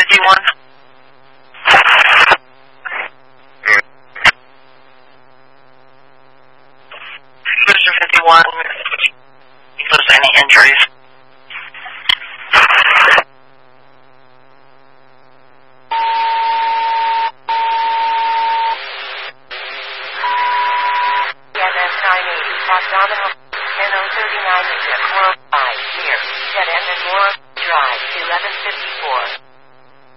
51. Cruiser 51. If there's any injuries. Abdominal, NO39 is at 405 near, dead end and more, drive, 1154.